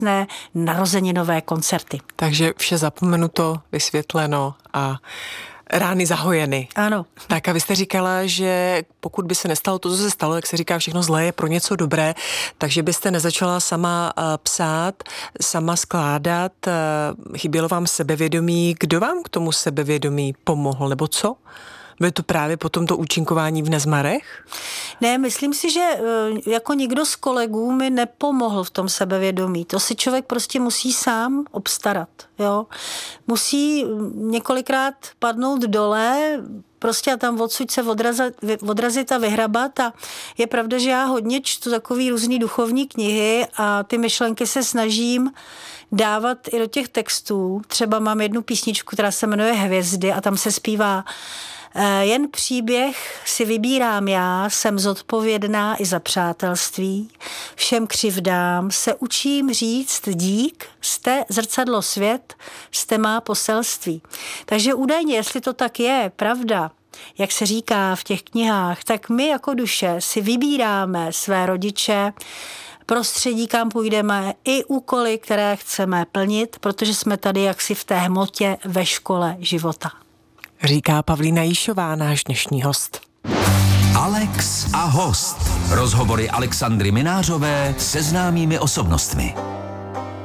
krásné narozeninové koncerty. Takže vše zapomenuto, vysvětleno a rány zahojeny. Ano. Tak a vy jste říkala, že pokud by se nestalo to, co se stalo, jak se říká, všechno zlé je pro něco dobré, takže byste nezačala sama psát, sama skládat, chybělo vám sebevědomí. Kdo vám k tomu sebevědomí pomohl, nebo co? Bylo to právě potom to účinkování v Nezmarech? Ne, myslím si, že jako nikdo z kolegů mi nepomohl v tom sebevědomí. To si člověk prostě musí sám obstarat. Jo? Musí několikrát padnout dole, prostě a tam odsud se odrazit a vyhrabat. A je pravda, že já hodně čtu takový různý duchovní knihy a ty myšlenky se snažím dávat i do těch textů. Třeba mám jednu písničku, která se jmenuje Hvězdy a tam se zpívá: jen příběh si vybírám já, jsem zodpovědná i za přátelství. Všem křivdám se učím říct dík, jste zrcadlo svět, jste má poselství. Takže údajně, jestli to tak je, pravda, jak se říká v těch knihách, tak my jako duše si vybíráme své rodiče, prostředí, kam půjdeme, i úkoly, které chceme plnit, protože jsme tady jaksi v té hmotě ve škole života. Říká Pavlína Jíšová, náš dnešní host. Alex a host. Rozhovory Alexandry Minářové se známými osobnostmi.